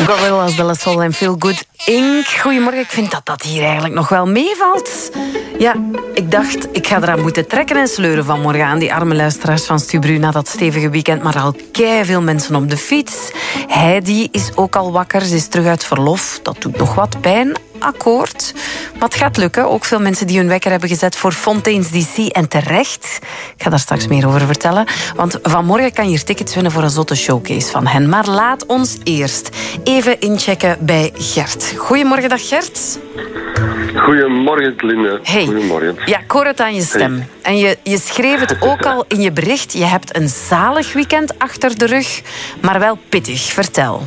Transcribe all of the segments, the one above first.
Gorillaz de la Soul en Feel Good Inc. Goedemorgen, ik vind dat hier eigenlijk nog wel meevalt. Ja, ik dacht, ik ga eraan moeten trekken en sleuren vanmorgen aan die arme luisteraars van Stubru na dat stevige weekend, maar al keiveel mensen op de fiets. Heidi is ook al wakker, ze is terug uit verlof. Dat doet nog wat pijn, akkoord. Maar het gaat lukken. Ook veel mensen die hun wekker hebben gezet voor Fontaine's DC en terecht. Ik ga daar straks meer over vertellen. Want vanmorgen kan je hier tickets winnen voor een zotte showcase van hen. Maar laat ons eerst even inchecken bij Gert. Goedemorgen, dag Gert. Goedemorgen, Linde. Hey. Goedemorgen. Ja, ik hoor het aan je stem. Hey. En je schreef het ook al in je bericht. Je hebt een zalig weekend achter de rug, maar wel pittig. Vertel.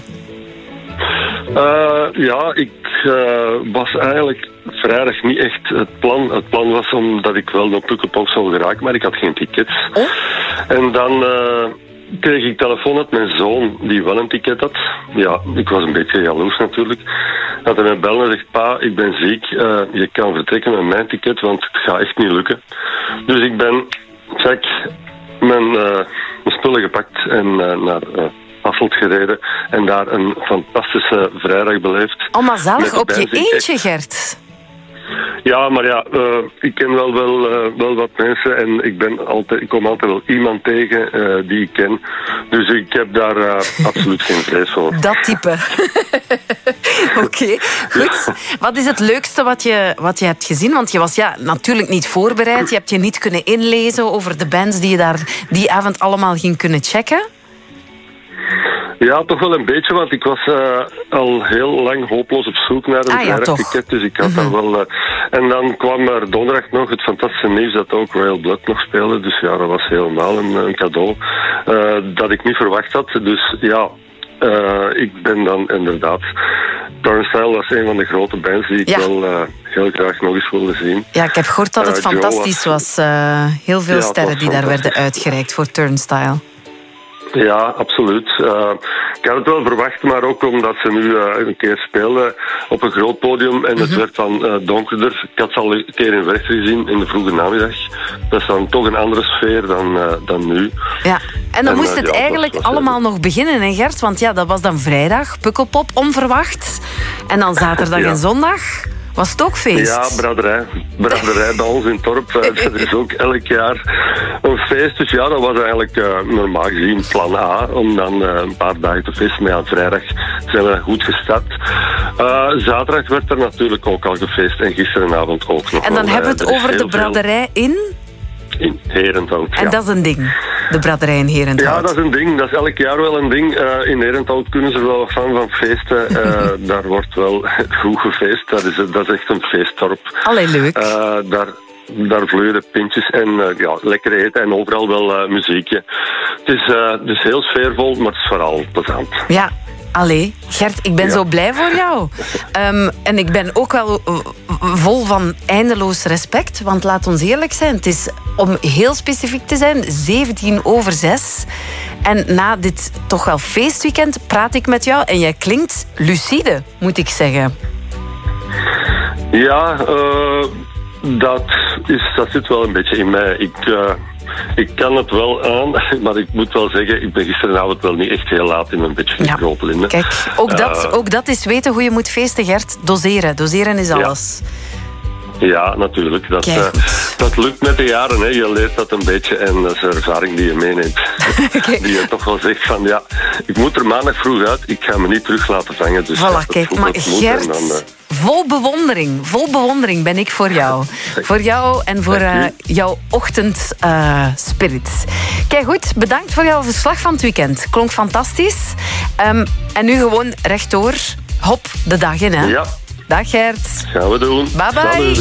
Ja, ik was eigenlijk vrijdag niet echt het plan. Het plan was omdat ik wel naar Pukkelpop zou geraken, maar ik had geen tickets. Oh? En dan kreeg ik telefoon uit mijn zoon, die wel een ticket had. Ja, ik was een beetje jaloers natuurlijk. Dat hij mij belde en zegt, pa, ik ben ziek. Je kan vertrekken met mijn ticket, want het gaat echt niet lukken. Dus ik ben, check, mijn spullen gepakt en naar Hasselt gereden. En daar een fantastische vrijdag beleefd. Oh, maar zalig op je eentje, Gert. Ja, maar ja, ik ken wel wat mensen en ik kom altijd wel iemand tegen die ik ken. Dus ik heb daar absoluut geen vrees voor. Dat type. Oké, goed. Wat is het leukste wat je hebt gezien? Want je was natuurlijk niet voorbereid. Je hebt je niet kunnen inlezen over de bands die je daar die avond allemaal ging kunnen checken. Ja, toch wel een beetje, want ik was al heel lang hopeloos op zoek naar een vrijdagticket. Dus ik had dat wel... en dan kwam er donderdag nog het fantastische nieuws dat ook Royal Blood nog speelde. Dus ja, dat was helemaal een cadeau dat ik niet verwacht had. Dus ja, ik ben dan inderdaad... Turnstile was een van de grote bands die ik wel heel graag nog eens wilde zien. Ja, ik heb gehoord dat het fantastisch was. Heel veel sterren die daar werden uitgereikt voor Turnstile. Ja, absoluut. Ik had het wel verwacht, maar ook omdat ze nu een keer speelden op een groot podium en het werd dan donkerder. Ik had ze al een keer in Werchter gezien in de vroege namiddag. Dat is dan toch een andere sfeer dan nu. Ja, en dan moest het eigenlijk allemaal nog beginnen, hè Gert? Want ja, dat was dan vrijdag, Pukkelpop, onverwacht. En dan zaterdag en zondag... Was het ook feest? Ja, braderij bij ons in het dorp. Dat is ook elk jaar een feest. Dus ja, dat was eigenlijk normaal gezien plan A. Om dan een paar dagen te feesten. Maar ja, vrijdag zijn we goed gestart. Zaterdag werd er natuurlijk ook al gefeest. En gisterenavond ook nog. En dan hebben we het over de braderij in Herenthout. En dat is een ding, de braderij in Herenthout. Ja, dat is een ding. Dat is elk jaar wel een ding. In Herenthout kunnen ze wel wat van feesten. Daar wordt wel goed gefeest. Dat is echt een feestdorp. Allee, leuk. Daar vloeien pintjes en lekker eten en overal wel muziekje. Het is heel sfeervol, maar het is vooral plezant. Ja. Allee, Gert, ik ben zo blij voor jou. En ik ben ook wel vol van eindeloos respect. Want laat ons eerlijk zijn, het is, om heel specifiek te zijn, 6:17. En na dit toch wel feestweekend praat ik met jou en jij klinkt lucide, moet ik zeggen. Ja, dat zit wel een beetje in mij. Ik kan het wel aan, maar ik moet wel zeggen, ik ben gisteravond wel niet echt heel laat in mijn bedje gekropen, Linde. Kijk, ook dat is weten hoe je moet feesten, Gert. Doseren. Doseren is alles. Ja, natuurlijk. Dat lukt met de jaren. Hè. Je leert dat een beetje en dat is een ervaring die je meeneemt. Die je toch wel zegt van, ja, ik moet er maandag vroeg uit, ik ga me niet terug laten vangen. Dus voilà, kijk, maar Gert... Vol bewondering ben ik voor jou. Voor jou en voor jouw ochtendspirit. Kijk goed, bedankt voor jouw verslag van het weekend. Klonk fantastisch. En nu gewoon rechtdoor, hop, de dag in. Hè? Ja. Dag Gert. Gaan we doen. Bye bye.